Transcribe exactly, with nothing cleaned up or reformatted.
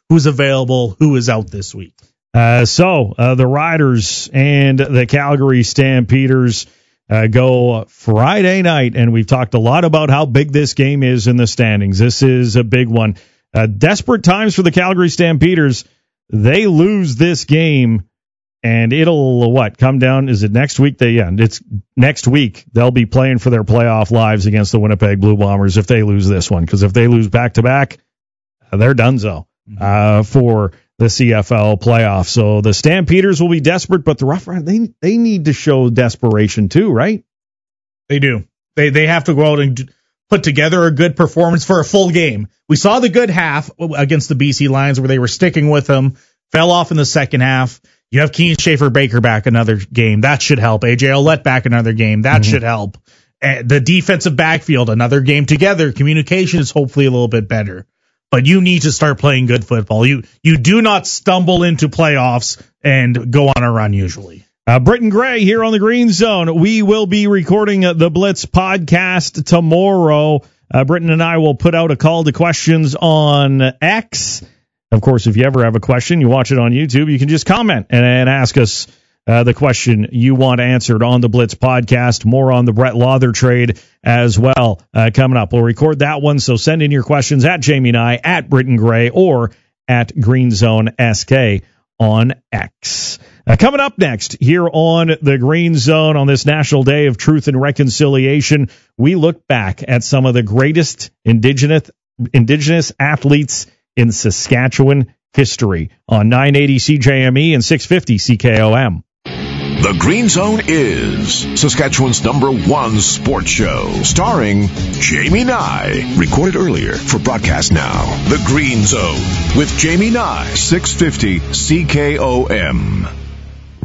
who's available, who is out this week. Uh, so uh, the Riders and the Calgary Stampeders uh, go Friday night, and we've talked a lot about how big this game is in the standings. This is a big one. Uh, desperate times for the Calgary Stampeders. They lose this game, and it'll, what, come down? Is it next week? They, yeah, it's next week. They'll be playing for their playoff lives against the Winnipeg Blue Bombers if they lose this one, because if they lose back-to-back, they're donezo uh, for the C F L playoffs. So the Stampeders will be desperate, but the Rough Riders, they, they need to show desperation too, right? They do. They they have to go out and put together a good performance for a full game. We saw the good half against the B C Lions where they were sticking with them, fell off in the second half. You have Keen Schaefer-Baker back another game. That should help. A J Ouellette back another game. That mm-hmm. should help. Uh, the defensive backfield, another game together. Communication is hopefully a little bit better. But you need to start playing good football. You you do not stumble into playoffs and go on a run usually. Uh, Britton Gray here on the Green Zone. We will be recording uh, the Blitz podcast tomorrow. Uh, Britton and I will put out a call to questions on X. Of course, if you ever have a question, you watch it on YouTube, you can just comment and, and ask us uh, the question you want answered on the Blitz podcast. More on the Brett Lauther trade as well uh, coming up. We'll record that one, so send in your questions at Jamie and I, at Britton Gray, or at Green Zone S K on X. Uh, coming up next here on the Green Zone on this National Day of Truth and Reconciliation, we look back at some of the greatest indigenous indigenous athletes in Saskatchewan history on nine eighty C J M E and six fifty C K O M. The Green Zone is Saskatchewan's number one sports show, starring Jamie Nye. Recorded earlier for broadcast now. The Green Zone with Jamie Nye, six fifty C K O M.